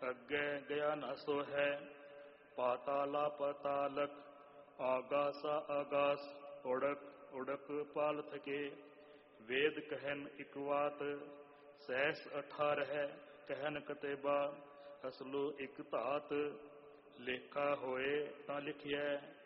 ਅੱਗੇ ਗਿਆ ਨ ਸੋ ਹੈ। ਪਾਤਾਲਾ ਪਤਾਲਕ ਆਗਾਸਾ ਆਗਾਸ ਉੜਕ ਉੜਕ ਪਾਲ ਥਕੇ। ਵੇਦ ਕਹਿਨ ਇਕ ਵਾਤ ਸਹਿਸ 18 ਕਹਿਨ ਕਤੇਬਾ। ਅਸਲੋ ਇਕ ਧਾਤ ਲੇਖਾ ਹੋਏ ਤਾਂ ਲਿਖਿਐ